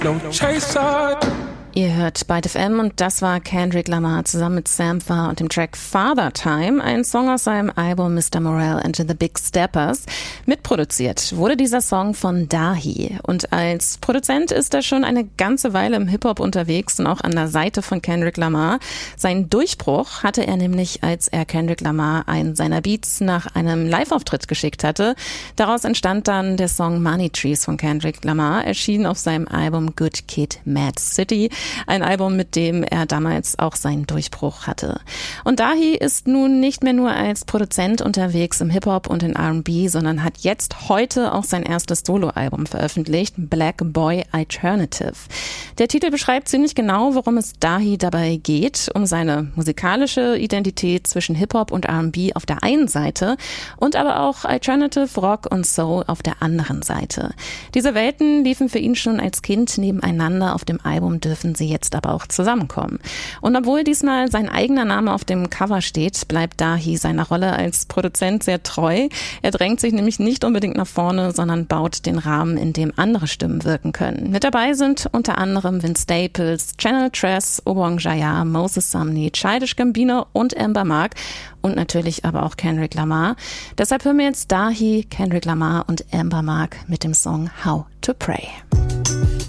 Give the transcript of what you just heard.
No chaser. Ihr hört Byte FM und das war Kendrick Lamar zusammen mit Sampha und dem Track Father Time, ein Song aus seinem Album Mr. Morale and the Big Steppers. Mitproduziert wurde dieser Song von Dahi und als Produzent ist er schon eine ganze Weile im Hip-Hop unterwegs und auch an der Seite von Kendrick Lamar. Seinen Durchbruch hatte er nämlich, als er Kendrick Lamar einen seiner Beats nach einem Live-Auftritt geschickt hatte. Daraus entstand dann der Song Money Trees von Kendrick Lamar, erschienen auf seinem Album Good Kid, Mad City. Ein Album, mit dem er damals auch seinen Durchbruch hatte. Und Dahi ist nun nicht mehr nur als Produzent unterwegs im Hip-Hop und in R&B, sondern hat jetzt heute auch sein erstes Soloalbum veröffentlicht, Black Boy Alternative. Der Titel beschreibt ziemlich genau, worum es Dahi dabei geht, um seine musikalische Identität zwischen Hip-Hop und R&B auf der einen Seite und aber auch Alternative, Rock und Soul auf der anderen Seite. Diese Welten liefen für ihn schon als Kind nebeneinander. Auf dem Album dürfen sie jetzt aber auch zusammenkommen. Und obwohl diesmal sein eigener Name auf dem Cover steht, bleibt Dahi seiner Rolle als Produzent sehr treu. Er drängt sich nämlich nicht unbedingt nach vorne, sondern baut den Rahmen, in dem andere Stimmen wirken können. Mit dabei sind unter anderem Vince Staples, Channel Tress, Obong Jaya, Moses Sumney, Childish Gambino und Amber Mark und natürlich aber auch Kendrick Lamar. Deshalb hören wir jetzt Dahi, Kendrick Lamar und Amber Mark mit dem Song How to Pray.